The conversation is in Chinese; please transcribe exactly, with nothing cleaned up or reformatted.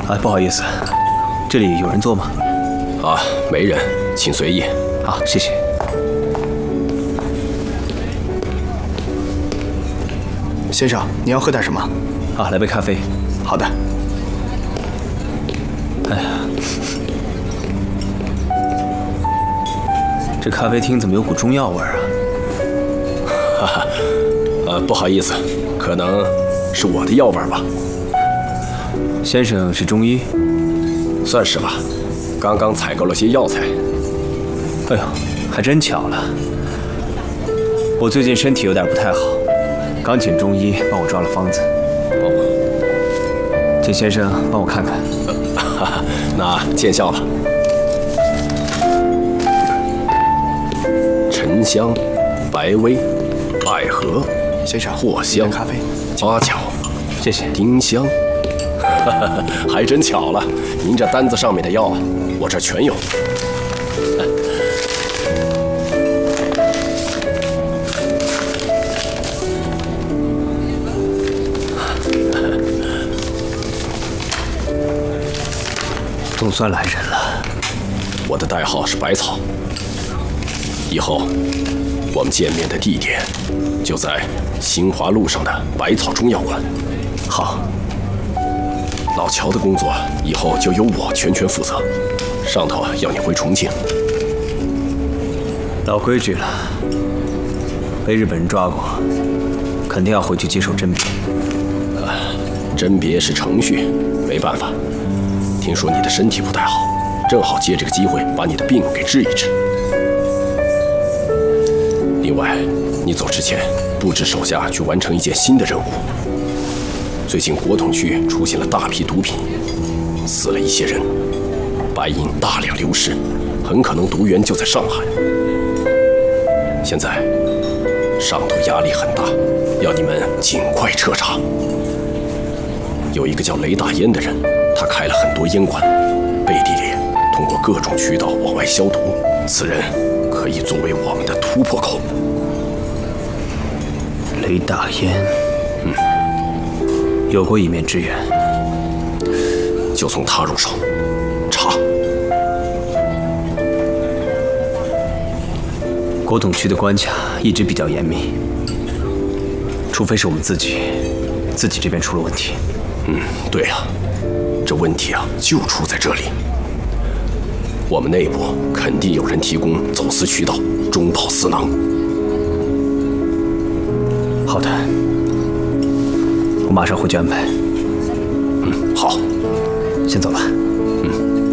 啊，不好意思，这里有人坐吗？ 啊，没人，请随意。 好，谢谢。 先生，你要喝点什么？ 啊，来杯咖啡。 好的。 哎呀，这咖啡厅怎么有股中药味儿啊？ 哈哈，呃，不好意思，可能是我的药味吧。 先生是中医？ 算是吧，刚刚采购了些药材。 哎呦，还真巧了。我最近身体有点不太好，刚请中医帮我抓了方子。哦，请先生帮我看看。 呃、哈哈，那见笑了。沉香、白薇、百合、 先生， 藿香、 咖啡、 八角， 谢谢。 丁香，哈哈，还真巧了，您这单子上面的药，我这全有。 总算来人了。 我的代号是百草。以后我们见面的地点就在新华路上的百草中药馆。 好。 老乔的工作以后就由我全权负责。上头要你回重庆。 老规矩了，被日本人抓过，肯定要回去接受甄别。 啊，甄别是程序，没办法。听说你的身体不太好，正好借这个机会把你的病给治一治。另外，你走之前布置手下去完成一件新的任务。最近国统区出现了大批毒品，死了一些人，白银大量流失，很可能毒源就在上海。现在上头压力很大，要你们尽快彻查。有一个叫雷大烟的人，他开了很多烟馆，背地里通过各种渠道往外消毒，此人可以作为我们的突破口。 雷大烟， 嗯， 有过一面之缘， 就从他入手查。 国统区的关卡一直比较严密，除非是我们自己自己这边出了问题。 嗯，对啊，这问题啊就出在这里。我们内部肯定有人提供走私渠道，中饱私囊。 好的，我马上回去安排。 嗯，好， 先走了。